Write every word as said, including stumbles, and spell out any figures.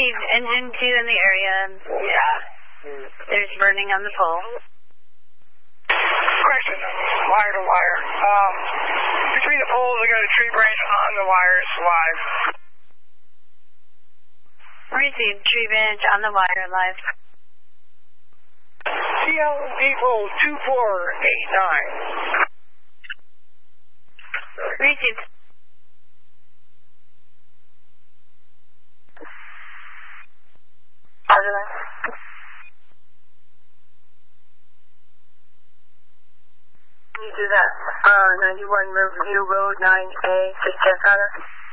Received. Engine two in the area. Yeah. There's burning on the pole. Question, wire to wire. Um, between the poles, I got a tree branch on the wires live. Received. Tree branch on the wire live. C L Depot two four eight nine. Received. Roger. Can you do that? Uh, ninety-one Riverview Road, nine A, six ten Center.